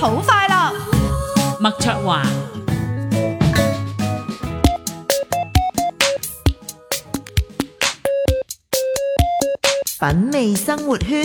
好快樂， 麥卓華、 品味生活圈。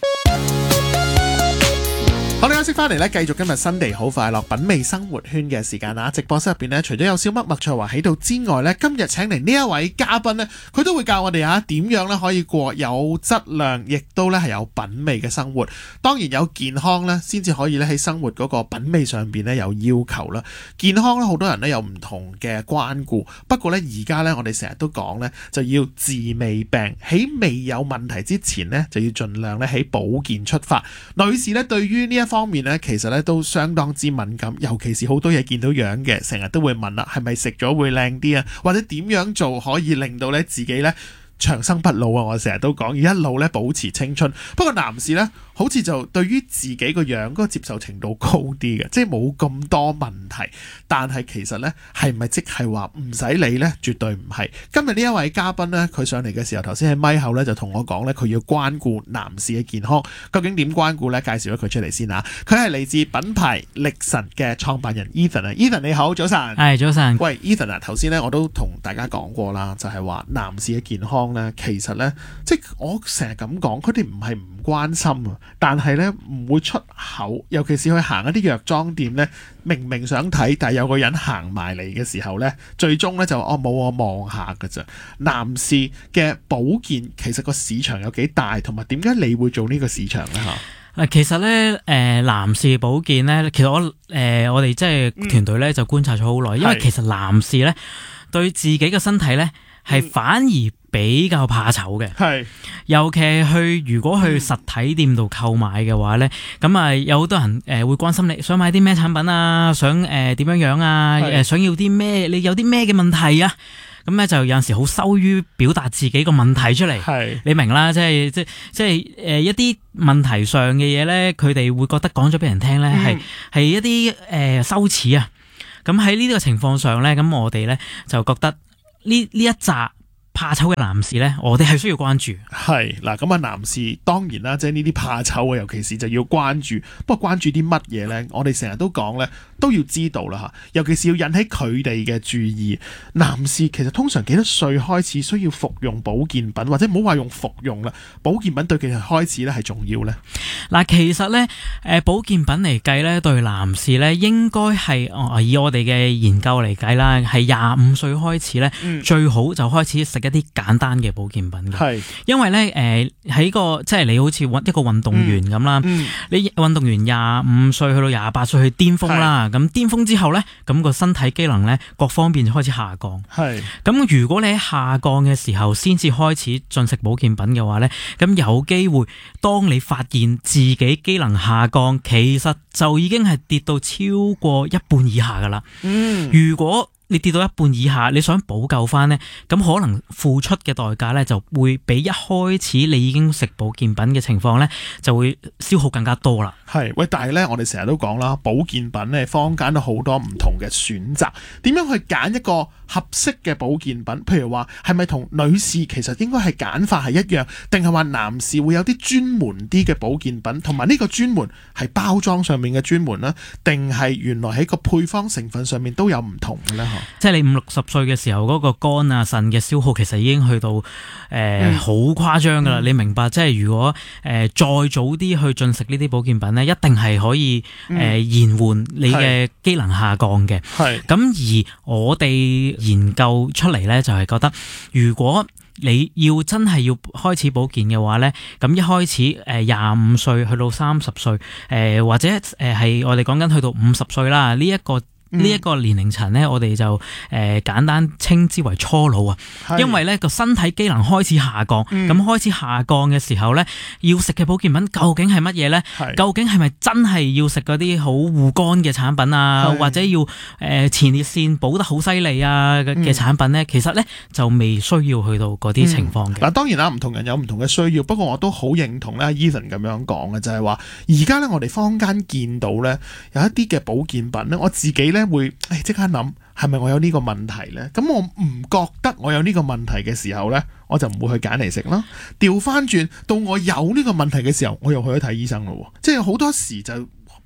好，你休息翻嚟咧，繼續今日新地好快樂品味生活圈嘅時間啦。直播室入邊咧，除咗有小麥麥卓華喺度之外咧，今日請嚟呢一位嘉賓咧，佢都會教我哋點樣咧可以過有質量，亦都咧係有品味嘅生活。當然有健康咧，先至可以咧喺生活嗰個品味上邊咧有要求啦。健康咧，好多人咧有唔同嘅關顧，不過咧而家咧我哋成日都講咧，就要治未病，喺未有問題之前咧，就要盡量咧喺保健出發。女士咧對於呢一方面咧，其實咧都相當之敏感，尤其是好多嘢見到樣嘅，成日都會問啦，係咪食咗會靚啲啊？或者點樣做可以令到咧自己咧長生不老啊？我成日都講要一路咧保持青春。不過男士咧，好似就對於自己個樣嗰個接受程度高啲嘅，即係冇咁多問題。但係其實咧，係咪即係話唔使理呢？絕對唔係。今日呢一位嘉賓咧，佢上嚟嘅時候，頭先喺咪後咧就同我講咧，佢要關顧男士嘅健康。究竟點關顧呢？介紹咗佢出嚟先啊！佢係嚟自品牌力神嘅創辦人 Ethan 啊 ，Ethan 你好，早晨。 係早晨。 喂 ，Ethan 啊，頭先咧我都同大家講過啦，就係話男士嘅健康咧，其實咧，即係我成日咁講，佢哋唔係唔關心啊。但係咧唔會出口，尤其是去行一啲藥妝店咧，明明想睇，但係有個人行埋嚟嘅時候咧，最終咧就冇我望下㗎咋。男士嘅保健其實個市場有幾大，同埋點解你會做呢個市場咧？嚇， 其實咧男士保健咧，其實我哋即係團隊咧就觀察咗好耐，因為其實男士咧對自己嘅身體咧係反而比較怕醜嘅，係尤其係如果去實體店度購買嘅話咧，咁啊有好多人會關心你想買啲咩產品啊，想點樣樣啊，想要啲咩，你有啲咩嘅問題啊，咁咧就有陣時好羞於表達自己個問題出嚟，係你明啦，即係一啲問題上嘅嘢咧，佢哋會覺得講咗俾人聽咧係一啲羞恥啊，咁喺呢個情況上咧，咁我哋咧就覺得呢一紮怕醜嘅男士呢，我哋係需要關注。 係嗱，咁啊，男士當然啦，即係呢啲怕醜啊，尤其是就要關注。不過關注啲乜嘢呢？我哋成日都講呢，都要知道啦嚇。尤其是要引起佢哋嘅注意。男士其實通常幾多歲開始需要服用保健品，或者唔好話用服用啦，保健品對佢哋開始呢係重要呢？ 嗱，其實呢，保健品嚟計呢，對男士呢應該係以我哋嘅研究嚟計啦，係25歲開始呢，最好就開始食一啲簡單嘅保健品嘅，係因為咧喺個即係你好似一個運動員咁啦，你運動員25歲去到28歲去巔峰啦，咁巔峰之後咧，咁個身體機能咧各方面就開始下降，係咁如果你喺下降嘅時候先至開始進食保健品嘅話咧，咁有機會當你發現自己機能下降，其實就已經係跌到超過一半以下噶啦，如果你跌到一半以下，你想補救翻呢，咁可能付出嘅代價呢，就會比一開始你已經食保健品嘅情況呢，就會消耗更加多啦。 係喂，但係呢，我哋成日都講啦，保健品呢，坊間都好多唔同嘅選擇，點樣去揀一個合適嘅保健品？譬如話係咪同女士其實應該係揀法係一樣，定係話男士會有啲專門啲嘅保健品，同埋呢個專門係包裝上面嘅專門啦，定係原來喺個配方成分上面都有唔同嘅呢？ 即係你50、60歲嘅時候，嗰個肝啊腎嘅消耗其實已經去到好誇張噶啦。你明白？即係如果再早啲去進食呢啲保健品呢，一定係可以延緩你嘅機能下降嘅。係咁，而我哋研究出嚟呢，就係覺得如果你要真係要開始保健嘅話呢，咁一開始25歲去到30歲，或者係我哋講緊去到50歲啦，呢一個年齡層呢，我哋就簡單稱之為初老啊，因為呢個身體機能開始下降，咁開始下降嘅時候呢，要食嘅保健品究竟係乜嘢呢？究竟係咪真係要食嗰啲好護肝嘅產品啊，或者要前列腺補得好犀利啊嘅產品呢？其實呢，就未需要去到嗰啲情況嘅。 嗱，當然啦，唔同人有唔同嘅需要，不過我都好認同咧 Ethan 咁樣講嘅，就係話而家呢，我哋坊間見到呢，有一啲嘅保健品呢，我自己呢會即刻諗係咪我有呢個問題呢？咁我唔覺得我有呢個問題嘅時候呢，我就唔會去揀嚟食啦。調翻轉到我有呢個問題嘅時候，我又去咗睇醫生咯。即係好多時就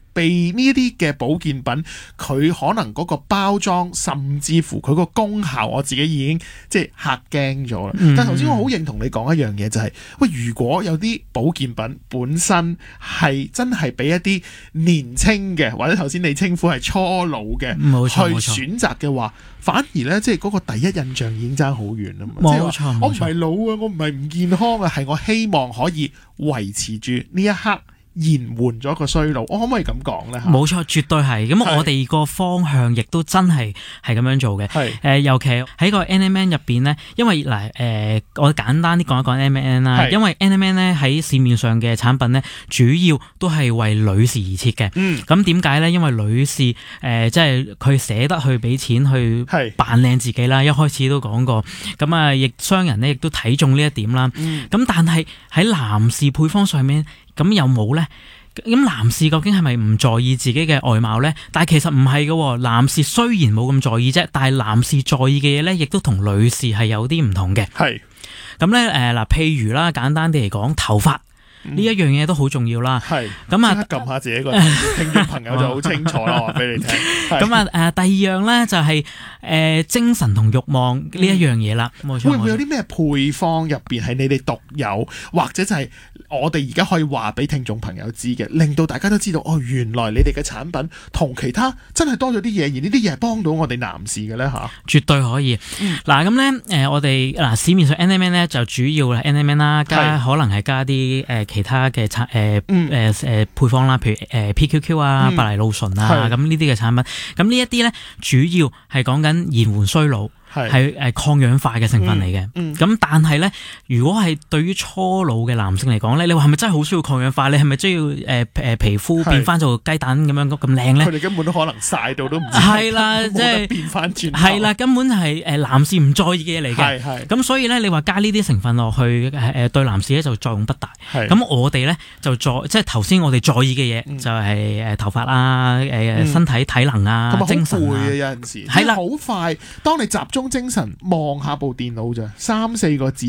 被呢一啲嘅保健品，佢可能嗰個包裝，甚至乎佢個功效，我自己已經即係嚇驚咗啦。但係頭先我好認同你講一樣嘢，就係喂，如果有啲保健品本身係真係俾一啲年青嘅，或者頭先你稱呼係初老嘅，去選擇嘅話，反而咧即係嗰個第一印象已經爭好遠啦嘛。 冇錯， 我唔係老啊，我唔係唔健康啊，係我希望可以維持住呢一刻。延緩咗個衰老，我可唔可以咁講呢？ 冇錯，絕對係。咁我哋個方向亦都真係咁樣做嘅。尤其喺個 NMN 入邊呢，因為我簡單啲講一講 NMN 啦。因為 NMN 呢喺市面上嘅產品呢，主要都係為女士而設嘅。咁點解呢？因為女士即係佢捨得去俾錢去扮靚自己啦。一開始都講過。咁啊，亦商人呢亦都睇中呢一點啦。咁但係喺男士配方上面。咁有冇呢？咁男士究竟係咪唔在意自己嘅外貌呢？但係其實唔係嘅，男士雖然冇咁在意啫，但係男士在意嘅嘢呢，亦都同女士係有啲唔同嘅。係咁咧，譬如啦，簡單啲嚟講，頭髮。呢一樣嘢都好重要啦。係咁啊，撳下自己個聽眾朋友就好清楚啦，話俾你聽。咁啊，第二樣咧就係精神同慾望呢一樣嘢啦。會唔會有啲咩配方入邊係你哋獨有，或者就係我哋而家可以話俾聽眾朋友知嘅，令到大家都知道哦，原來你哋嘅產品同其他真係多咗啲嘢，而呢啲嘢係幫到我哋男士嘅咧嚇。絕對可以。嗱咁咧我哋市面上 NMN 咧就主要係 NMN 啦，加可能係加啲其他嘅配方啦，譬如PQQ 啊、白藜蘆醇啊，咁呢啲嘅產品，咁呢一啲咧主要係講緊延緩衰老。係抗氧化嘅成分嚟嘅，咁但係咧，如果係對於初老嘅男性嚟講咧，你話係咪真係好需要抗氧化？你係咪需要皮膚變翻做雞蛋咁樣咁靚咧？佢哋根本都可能曬到都唔知。係啦，即係變翻轉。係啦，根本係男士唔在意嘅嘢嚟嘅。係咁所以咧，你話加呢啲成分落去，對男士咧就作用不大。咁我哋咧就即係頭先我哋在意嘅嘢，就係頭髮啊、身體體能啊、精神啊。有陣時係啦，好快，當你集中精神望下部電腦咋，3-4個字。